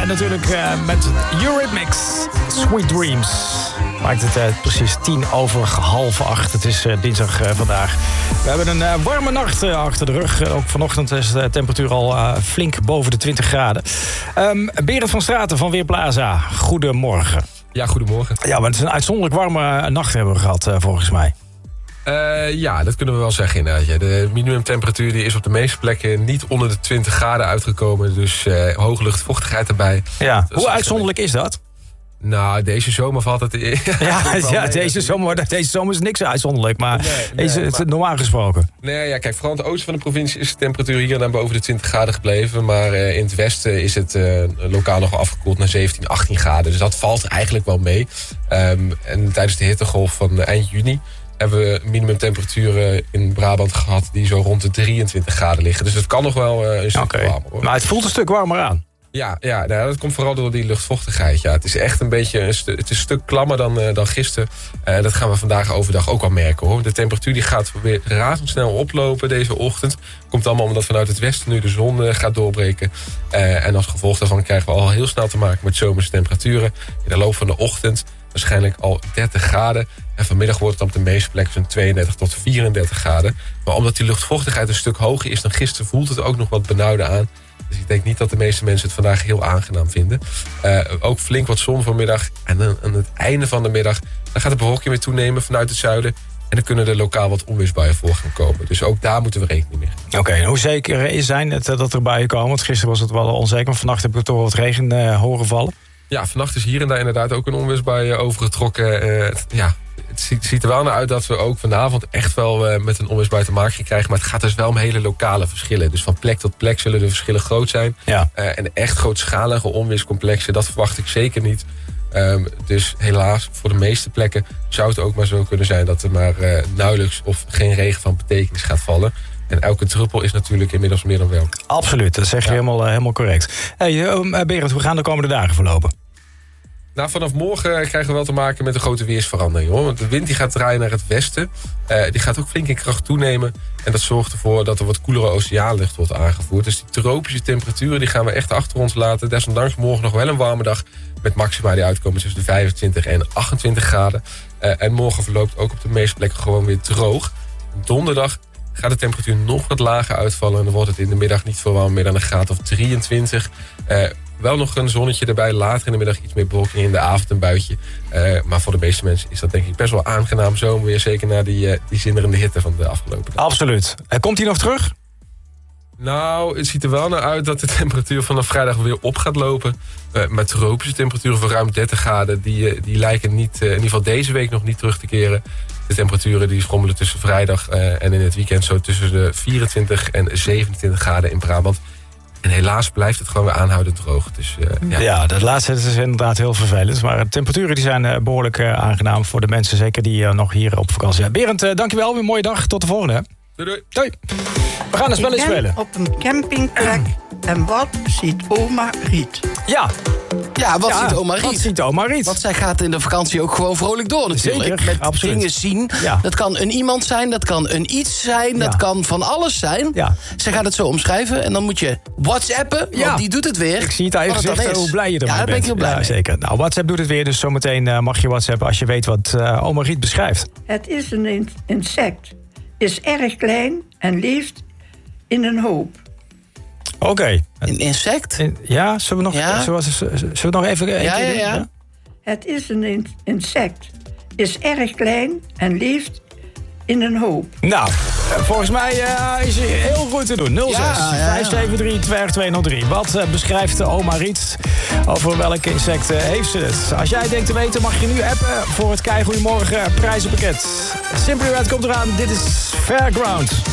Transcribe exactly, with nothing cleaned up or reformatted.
En natuurlijk uh, met Eurythmics, Sweet Dreams. Maakt het uh, precies tien over half acht. Het is uh, dinsdag uh, vandaag. We hebben een uh, warme nacht uh, achter de rug. Uh, ook vanochtend is de temperatuur al uh, flink boven de twintig graden. Um, Berend van Straten van Weerplaza, goedemorgen. Ja, goedemorgen. Ja, maar het is een uitzonderlijk warme nacht hebben we gehad, uh, volgens mij. Uh, ja, dat kunnen we wel zeggen inderdaad. De minimumtemperatuur die is op de meeste plekken niet onder de twintig graden uitgekomen. Dus uh, hoge luchtvochtigheid erbij. Ja. Hoe uitzonderlijk is dat? Nou, deze zomer valt het... ja, ja deze, zomer, deze zomer is niks uitzonderlijk, maar nee, nee, is het maar, normaal gesproken? Nee, ja, kijk, vooral in het oosten van de provincie is de temperatuur hier en daar boven de twintig graden gebleven. Maar uh, in het westen is het uh, lokaal nog afgekoeld naar zeventien, achttien graden. Dus dat valt eigenlijk wel mee. Um, en tijdens de hittegolf van uh, eind juni hebben we minimumtemperaturen in Brabant gehad die zo rond de drieëntwintig graden liggen. Dus het kan nog wel uh, een stuk okay. warmer. Hoor. Maar het voelt een stuk warmer aan. Ja, ja nou, dat komt vooral door die luchtvochtigheid. Ja, het is echt een beetje een, stu- het is een stuk klammer dan, uh, dan gisteren. Uh, dat gaan we vandaag overdag ook wel merken, hoor. De temperatuur die gaat weer razendsnel oplopen deze ochtend. Komt allemaal omdat vanuit het westen nu de zon uh, gaat doorbreken. Uh, en als gevolg daarvan krijgen we al heel snel te maken met zomerse temperaturen. In de loop van de ochtend waarschijnlijk al dertig graden. En vanmiddag wordt het op de meeste plekken zo'n tweeëndertig tot vierendertig graden. Maar omdat die luchtvochtigheid een stuk hoger is dan gisteren, voelt het ook nog wat benauwder aan. Dus ik denk niet dat de meeste mensen het vandaag heel aangenaam vinden. Uh, ook flink wat zon vanmiddag. En dan aan het einde van de middag dan gaat de bewolking weer toenemen vanuit het zuiden. En dan kunnen er lokaal wat onweersbuien voor gaan komen. Dus ook daar moeten we rekening mee houden. Oké, en hoe zeker is zijn het dat er buien komen? Want gisteren was het wel onzeker. Maar vannacht heb ik toch wat regen uh, horen vallen. Ja, vannacht is hier en daar inderdaad ook een onweersbui overgetrokken. Uh, het, ja, het ziet, ziet er wel naar uit dat we ook vanavond echt wel uh, met een onweersbui te maken krijgen. Maar het gaat dus wel om hele lokale verschillen. Dus van plek tot plek zullen de verschillen groot zijn. Ja. Uh, en echt grootschalige onweerscomplexen, dat verwacht ik zeker niet. Um, dus helaas, voor de meeste plekken zou het ook maar zo kunnen zijn dat er maar uh, nauwelijks of geen regen van betekenis gaat vallen. En elke druppel is natuurlijk inmiddels meer dan welkom. Absoluut, dat zeg je ja. helemaal, uh, helemaal correct. Hey, uh, Berend, hoe gaan de komende dagen verlopen? Nou, vanaf morgen krijgen we wel te maken met een grote weersverandering, hoor. Want de wind die gaat draaien naar het westen. Uh, die gaat ook flink in kracht toenemen. En dat zorgt ervoor dat er wat koelere oceaanlucht wordt aangevoerd. Dus die tropische temperaturen die gaan we echt achter ons laten. Desondanks morgen nog wel een warme dag met maxima die uitkomen tussen de vijfentwintig en achtentwintig graden. Uh, en morgen verloopt ook op de meeste plekken gewoon weer droog. Donderdag gaat de temperatuur nog wat lager uitvallen. En dan wordt het in de middag niet veel warmer meer dan een graad of drieëntwintig. Uh, Wel nog een zonnetje erbij. Later in de middag iets meer bewolking, in de avond een buitje. Uh, maar voor de meeste mensen is dat denk ik best wel aangenaam zomerweer. Zeker na die, uh, die zinderende hitte van de afgelopen dagen. Absoluut. Uh, komt hij nog terug? Nou, het ziet er wel naar uit dat de temperatuur vanaf vrijdag weer op gaat lopen. Uh, met tropische temperaturen van ruim dertig graden. Die, uh, die lijken niet, uh, in ieder geval deze week nog niet terug te keren. De temperaturen die schommelen tussen vrijdag uh, en in het weekend zo tussen de vierentwintig en zevenentwintig graden in Brabant. En helaas blijft het gewoon weer aanhoudend droog. Dus, uh, ja. ja, dat laatste is inderdaad heel vervelend. Maar de temperaturen die zijn uh, behoorlijk uh, aangenaam voor de mensen. Zeker die uh, nog hier op vakantie zijn. Berend, uh, dankjewel. Weer een mooie dag. Tot de volgende. Hè? Doei, doei. Doei. We gaan een spelletje spelen. op een campingplek. En wat ziet oma Riet? Ja. Ja, wat ja, ziet oma Riet? Wat ziet oma Riet? Want zij gaat in de vakantie ook gewoon vrolijk door natuurlijk. Zeker, met absoluut. dingen zien. Ja. Dat kan een iemand zijn, dat kan een iets zijn, dat ja. kan van alles zijn. Ja. Zij gaat het zo omschrijven en dan moet je WhatsAppen, ja. want die doet het weer. Ik zie het aan je gezicht hoe blij je ermee bent. Ja, daar ben ik heel blij ja, mee. Zeker. Nou, WhatsApp doet het weer, dus zometeen uh, mag je WhatsAppen als je weet wat uh, oma Riet beschrijft. Het is een insect. Is erg klein en leeft in een hoop. Oké. Okay. Een insect? Ja, zullen we nog, ja? zullen we, zullen we nog even... Ja, ja, ja, ja. Het is een insect. Is erg klein en leeft in een hoop. Nou, volgens mij uh, is hij heel goed te doen. nul zes vijf zeven drie twee twee nul drie. Wat uh, beschrijft de oma Riet? Over welke insecten heeft ze het? Als jij denkt te weten, mag je nu appen voor het Kei Goeiemorgen prijzenpakket. Simply Red komt eraan. Dit is Fairground.